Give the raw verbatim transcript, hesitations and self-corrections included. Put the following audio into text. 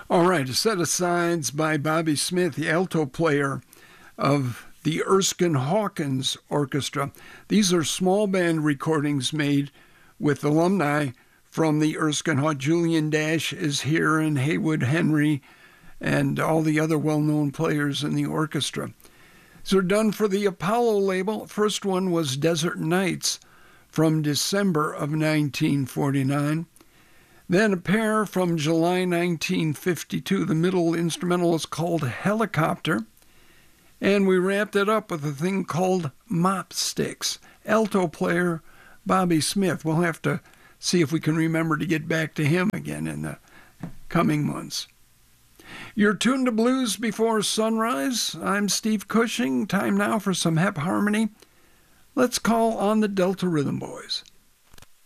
All right, a set of sides by Bobby Smith, the alto player of the Erskine Hawkins Orchestra. These are small band recordings made with alumni from the Erskine Hawk. Julian Dash is here, and Haywood Henry, and all the other well-known players in the orchestra. So they're done for the Apollo label. First one was Desert Nights from December of nineteen forty-nine. Then a pair from July nineteen fifty-two. The middle instrumental is called Helicopter. And we wrapped it up with a thing called Mop Sticks. Alto player Bobby Smith. We'll have to see if we can remember to get back to him again in the coming months. You're tuned to Blues Before Sunrise. I'm Steve Cushing. Time now for some Hep Harmony. Let's call on the Delta Rhythm Boys.